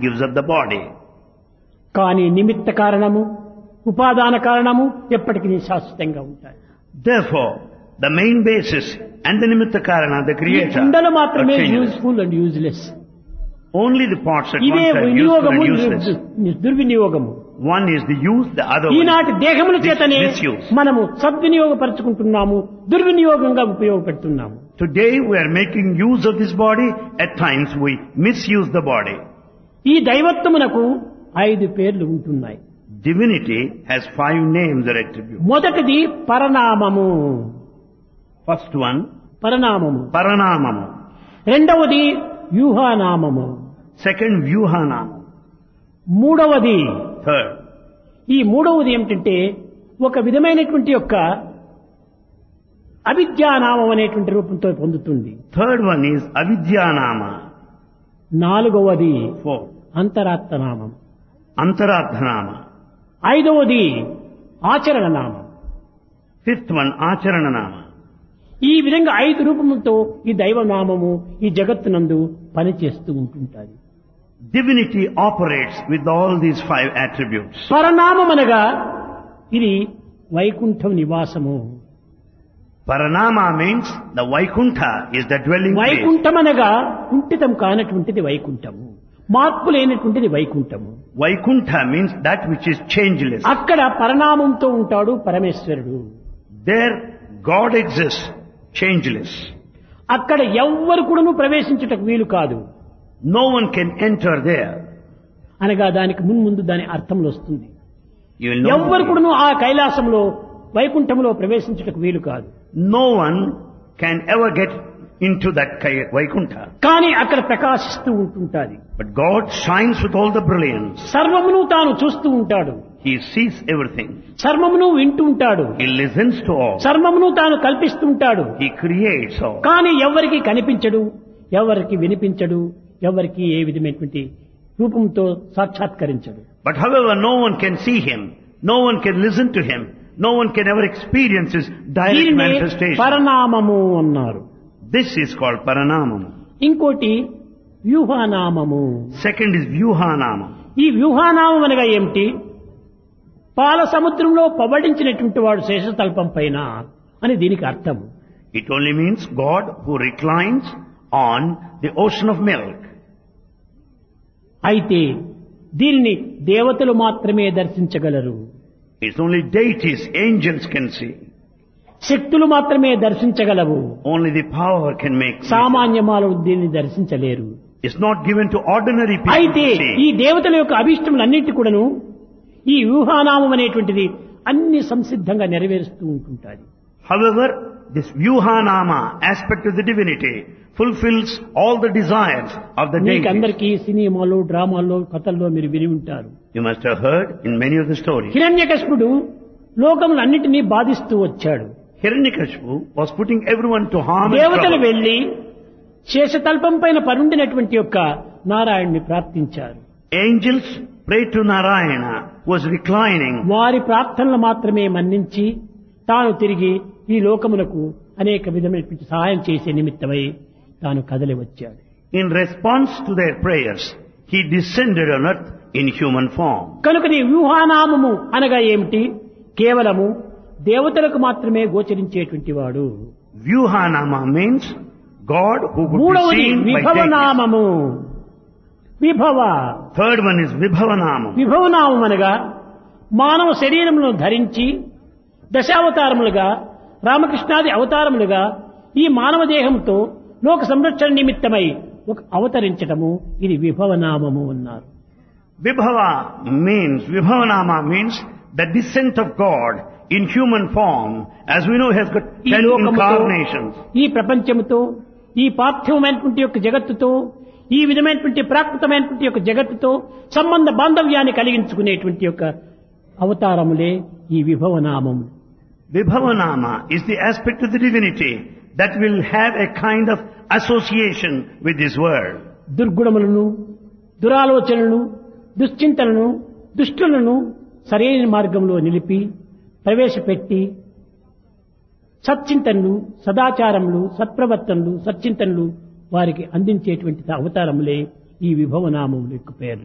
gives up the body. కానీ నిమిత్త కారణము ఉపాదాన కారణము ఎప్పటికీ శాశ్వతంగా ఉంటాయి. Therefore, the main basis and the nimitta karana, the ఈ creator, కుండలు are మాత్రమే changeless. Useful and useless. Only the pots at ఇవే once are useful వినియోగము and useless. దుర్వినియోగము. One is the use, the other one ఈనాటి దేహముల చేతనే misuse. మనము సద్వినియోగపరుచుకుంటున్నాము, దుర్వినియోగంగా ఉపయోగపెడుతున్నాము. Today we are making use of this body, at times we misuse the body. ఈ దైవత్వమునకు 5 పేర్లు ఉంటున్నాయి. Divinity has 5 names or attributes. మొదటిది పరనామము. First one, పరనామము. Paranamamu. రెండవది వ్యూహానామము. Second, Vyuhanam. మూడవది, Third, ఈ మూడవది ఏమిటంటే ఒక విధమైనటువంటి యొక్క అవిద్యానామం అనేటువంటి రూపంతో పొందుతుంది. third one is Avidyanama. నాలుగవది Fourth, అంతరాత్మనామం. Antaradhanama. ఐదవది ఆచరణ నామం. Fifth one, Acharananama. ఈ విధంగా 5 రూపములతో ఈ దైవనామము ఈ జగత్తునందు పనిచేస్తూ ఉంటుంటాయి. Divinity operates with all these 5 attributes. పరనామం అనగా ఇది వైకుంఠం నివాసము. Paranama means the Vaikuntha is the dwelling place. Vaikuntham అనగా కుంఠితం కానటువంటిది వైకుంఠము, మార్పు లేనటువంటిది వైకుంఠము. Vaikuntha means that which is changeless. అక్కడ పరనామంతో ఉంటాడు పరమేశ్వరుడు. There God exists, changeless. అక్కడ ఎవ్వరు కూడాను ప్రవేశించుటకు వీలు కాదు No one can enter there. అనగా దానికి మున్ముందు దాని అర్థములు వస్తుంది. You will know. ఎవ్వరు కూడాను ఆ కైలాసంలో వైకుంఠంలో ప్రవేశించుటకు వీలు కాదు. No one can ever get into that Vaikuntha. కానీ అక్కడ ప్రకాశిస్తూ ఉంటుంటాది. But God shines with all the brilliance. సర్వమును తాను చూస్తూ ఉంటాడు, He sees everything. సర్వమును వింటూ ఉంటాడు, He listens to all. సర్వమును తాను కల్పిస్తూ ఉంటాడు. He creates all. కానీ ఎవరికి కనిపించడు, ఎవరికి వినిపించడు, ఎవరికి ఏ విధమైనటువంటి రూపంతో సాక్షాత్కరించడు. But however, no one can see Him. No one can listen to Him. No one can ever experience His direct దీనినే manifestation. పరనామము అన్నారు. This is called Paranamam. ఇంకోటి వ్యూహానామము. Second is Vyuhanamam. ఈ వ్యూహానామం అనగా ఏమిటి? పాల సముద్రంలో పబడించినటువంటి వాడు శేషతల్పం పైన అని దీనికి అర్థం. It only means God who reclines on the ocean of milk. అయితే దీనిని దేవతలు మాత్రమే దర్శించగలరు, It's only deities, angels can see. శక్తులు మాత్రమే దర్శించగలవు. Only the power can make. సామాన్య మానవులు దీన్ని దర్శించలేరు. It's not given to ordinary people అయితే to ఈ see. దేవతల యొక్క అభిష్టములన్నింటి కూడాను ఈ వ్యూహానామం అనేటువంటిది అన్ని సంసిద్ధంగా నెరవేరుస్తూ ఉంటుంటాయి. However, this Vyuhanama aspect of the divinity fulfills all the desires of the మీకు deity. అందరికీ సినిమాలో డ్రామాల్లో కథల్లో మీరు విని ఉంటారు. You must have heard in many of the stories. హిరణ్యకశిపుడు లోకములన్నింటినీ బాధిస్తూ వచ్చాడు. Hiranyakashipu was putting everyone to harm and దేవతలు trouble. వెళ్లి శేషతల్పం పైన పరుండినటువంటి యొక్క నారాయణ్ణి ప్రార్థించారు. Angels prayed to Narayana, who was reclining. వారి ప్రార్థనలు మాత్రమే మన్నించి తాను తిరిగి ఈ లోకములకు అనేక విధమైనటువంటి సహాయం చేసే నిమిత్తమై తాను కదలి వచ్చాడు. In response to their prayers, he descended on earth in human form. కనుక నీ వ్యూహానామము అనగా ఏమిటి? కేవలము దేవతలకు మాత్రమే గోచరించేటువంటి వాడు. Vyuhanama means God who could be మూడవది seen by deities. విభవనామము. Vibhava. Third one is Vibhavanamam. విభవనామం అనగా మానవ శరీరములను ధరించి దశావతారములుగా రామకృష్ణాది అవతారములుగా ఈ మానవ దేహంతో లోక సంరక్షణ నిమిత్తమై ఒక అవతరించటము, ఇది విభవనామము అన్నారు. Vibhavanama means the descent of God in human form. As we know, he has got ఈ 10 లోకముతో, incarnations. ఈ ప్రపంచముతో, ఈ పార్థివమైనటువంటి యొక్క జగత్తుతో, ఈ విధమైనటువంటి ప్రాకృతమైనటువంటి యొక్క జగత్తుతో సంబంధ బాంధవ్యాన్ని కలిగించుకునేటువంటి యొక్క అవతారములే ఈ విభవనామము. Vibhavanama is the aspect of the divinity that will have a kind of association with this world. దుర్గుణములను, దురాలోచనలను, దుశ్చింతలను, దుష్టులను సరైన మార్గంలో నిలిపి ప్రవేశపెట్టి సచ్చింతనలు, సదాచారములు, సత్ప్రవర్తనలు, సచ్చింతనలు వారికి అందించేటువంటి అవతారములే ఈ విభవనామముల యొక్క పేర్లు.